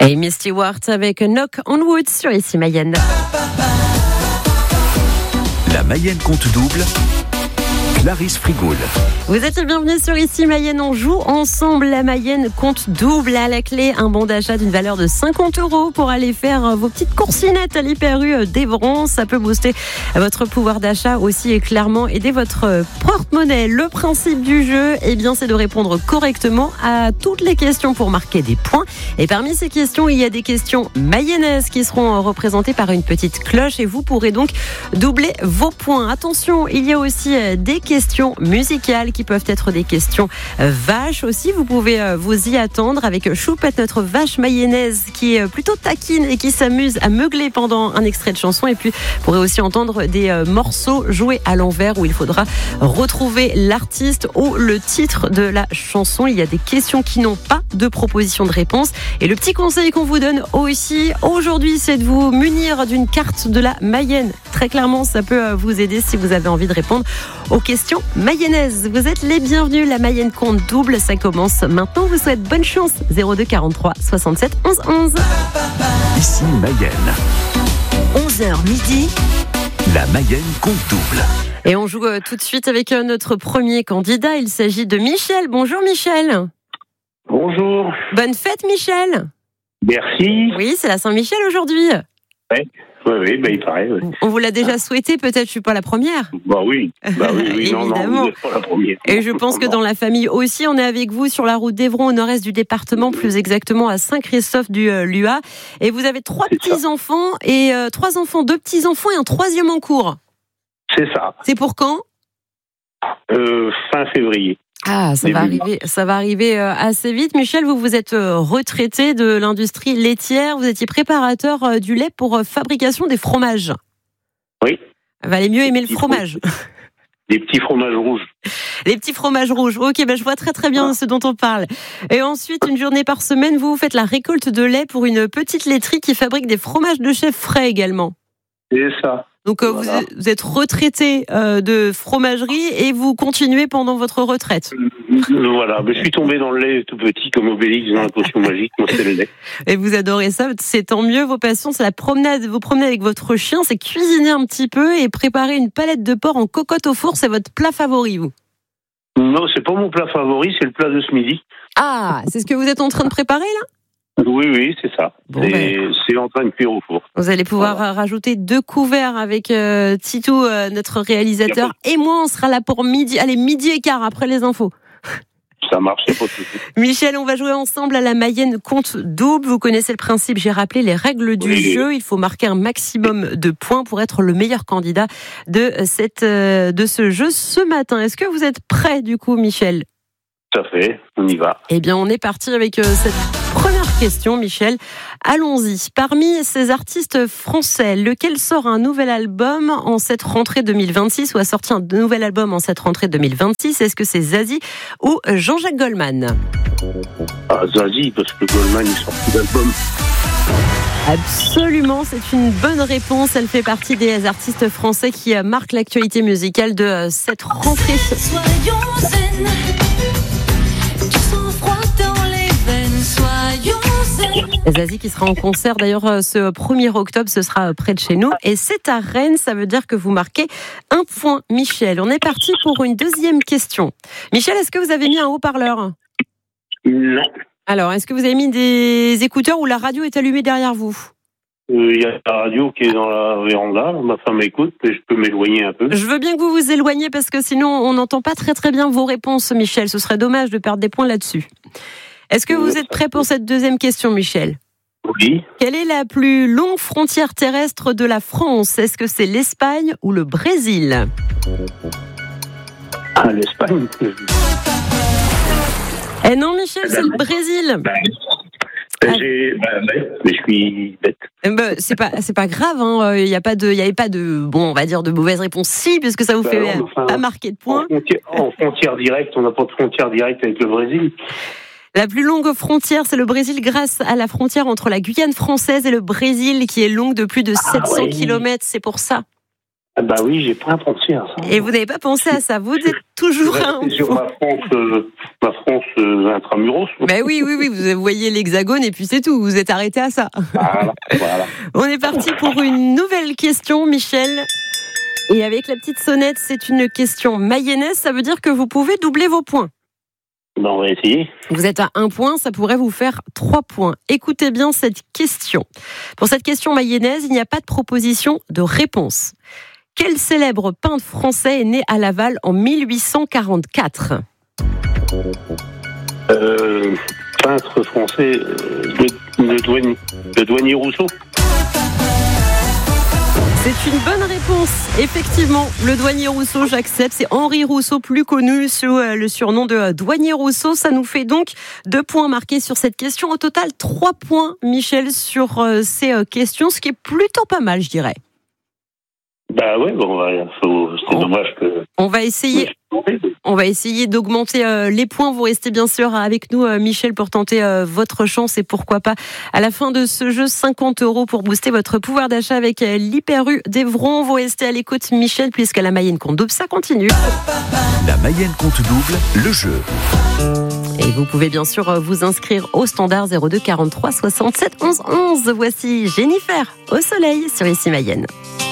Et Misty Ward avec Knock on Wood sur Ici Mayenne. La Mayenne compte double. Clarisse Frigoul. Vous êtes les bienvenus sur Ici Mayenne. On joue ensemble. La Mayenne compte double. À la clé, un bon d'achat d'une valeur de 50 € pour aller faire vos petites coursinettes à l'Hyper U d'Evron. Ça peut booster votre pouvoir d'achat aussi et clairement aider votre porte-monnaie. Le principe du jeu, c'est de répondre correctement à toutes les questions pour marquer des points. Et parmi ces questions, il y a des questions mayennaises qui seront représentées par une petite cloche et vous pourrez donc doubler vos points. Attention, il y a aussi des questions musicales qui peuvent être des questions vaches aussi. Vous pouvez vous y attendre avec Choupette, notre vache mayonnaise qui est plutôt taquine et qui s'amuse à meugler pendant un extrait de chanson. Et puis, vous pourrez aussi entendre des morceaux joués à l'envers où il faudra retrouver l'artiste ou le titre de la chanson. Il y a des questions qui n'ont pas de proposition de réponse. Et le petit conseil qu'on vous donne aussi aujourd'hui, c'est de vous munir d'une carte de la Mayenne. Très clairement, ça peut vous aider si vous avez envie de répondre aux questions mayennaises. Vous êtes les bienvenus. La Mayenne compte double. Ça commence maintenant. On vous souhaite bonne chance. 02 43 67 11 11. Ici Mayenne. 11h midi. La Mayenne compte double. Et on joue tout de suite avec notre premier candidat. Il s'agit de Michel. Bonjour Michel. Bonjour. Bonne fête Michel. Merci. Oui, c'est la Saint-Michel aujourd'hui. Oui, il paraît. Oui. On vous l'a déjà souhaité, peut-être, je suis pas la première. Oui, Évidemment. Non, vous n'êtes pas la première. Et je pense que dans la famille aussi, on est avec vous sur la route d'Evron, au nord-est du département, plus exactement à Saint-Christophe du Lua. Et vous avez 3 petits-enfants, et 3 enfants, 2 petits-enfants et un 3e en cours. C'est ça. C'est pour quand ? Fin février. Ah, ça va arriver assez vite. Michel, vous êtes retraité de l'industrie laitière. Vous étiez préparateur du lait pour fabrication des fromages. Oui. Valait mieux aimer le fromage. Des petits fromages rouges. Les petits fromages rouges. Ok, je vois très très bien ce dont on parle. Et ensuite, une journée par semaine, vous faites la récolte de lait pour une petite laiterie qui fabrique des fromages de chèvre frais également. C'est ça. Donc voilà. vous êtes retraité de fromagerie et vous continuez pendant votre retraite. Voilà, je suis tombé dans le lait tout petit comme Obélix dans la potion magique, moi c'est le lait. Et vous adorez ça, c'est tant mieux. Vos passions, c'est la promenade, vous promenez avec votre chien, c'est cuisiner un petit peu et préparer une palette de porc en cocotte au four, c'est votre plat favori, vous? Non, c'est pas mon plat favori, c'est le plat de ce midi. Ah, c'est ce que vous êtes en train de préparer là? Oui, c'est ça. Bon, c'est en train de cuire au four. Vous allez pouvoir rajouter 2 couverts avec Titou, notre réalisateur, et moi, on sera là pour midi et quart après les infos. Ça marche, c'est pas tout. Michel, on va jouer ensemble à la Mayenne compte double. Vous connaissez le principe, j'ai rappelé les règles du jeu. Il faut marquer un maximum de points pour être le meilleur candidat de ce jeu ce matin. Est-ce que vous êtes prêt du coup, Michel ? Tout à fait, on y va. Eh bien, on est parti avec cette première question, Michel. Allons-y. Parmi ces artistes français, lequel sort un nouvel album en cette rentrée 2026 ou a sorti un nouvel album en cette rentrée 2026 ? Est-ce que c'est Zazie ou Jean-Jacques Goldman ? Zazie, parce que Goldman, il sort plus d'album. Absolument, c'est une bonne réponse. Elle fait partie des artistes français qui marquent l'actualité musicale de cette rentrée. Soyons zen. Zazie qui sera en concert d'ailleurs ce 1er octobre, ce sera près de chez nous et c'est à Rennes, ça veut dire que vous marquez 1 point. Michel, on est parti pour une deuxième question. Michel, est-ce que vous avez mis un haut-parleur ? Non. Alors, est-ce que vous avez mis des écouteurs ou la radio est allumée derrière vous ? Il y a la radio qui est dans la véranda, ma femme écoute, et je peux m'éloigner un peu. Je veux bien que vous vous éloigniez parce que sinon on n'entend pas très très bien vos réponses, Michel, ce serait dommage de perdre des points là-dessus. Est-ce que vous êtes prêt pour cette deuxième question, Michel ? Oui. Quelle est la plus longue frontière terrestre de la France ? Est-ce que c'est l'Espagne ou le Brésil ? L'Espagne. Eh non, Michel, c'est le Brésil. Mais je suis bête. C'est pas grave, hein. Il y avait pas de, on va dire de mauvaise réponse si, puisque ça vous fait pas marquer de points. En frontière directe, on n'a pas de frontière directe avec le Brésil. La plus longue frontière, c'est le Brésil grâce à la frontière entre la Guyane française et le Brésil qui est longue de plus de 700 km, c'est pour ça. Ah bah oui, j'ai pas pensé à ça. Et vous n'avez pas pensé à ça. Vous êtes toujours Je à un restais sur point. ma France intramuros. Ben oui, vous voyez l'hexagone et puis c'est tout. Vous êtes arrêté à ça. Voilà. On est parti pour une nouvelle question, Michel. Et avec la petite sonnette, c'est une question mayonnaise. Ça veut dire que vous pouvez doubler vos points. Ben, on va essayer. Vous êtes à 1 point, ça pourrait vous faire 3 points. Écoutez bien cette question. Pour cette question mayonnaise, il n'y a pas de proposition de réponse. Quel célèbre peintre français est né à Laval en 1844 ? Peintre français, le douanier Rousseau. C'est une bonne réponse. Effectivement, le douanier Rousseau, j'accepte. C'est Henri Rousseau, plus connu sous le surnom de douanier Rousseau. Ça nous fait donc 2 points marqués sur cette question. Au total, 3 points, Michel, sur ces questions, ce qui est plutôt pas mal, je dirais. Bah ouais, c'est dommage que... On va essayer d'augmenter les points. Vous restez bien sûr avec nous, Michel, pour tenter votre chance et pourquoi pas à la fin de ce jeu 50 € pour booster votre pouvoir d'achat avec l'Hyper U d'Evron. Vous restez à l'écoute, Michel, puisque la Mayenne compte double, ça continue. La Mayenne compte double, le jeu. Et vous pouvez bien sûr vous inscrire au standard 02 43 67 11 11. Voici Jennifer au soleil sur Ici Mayenne.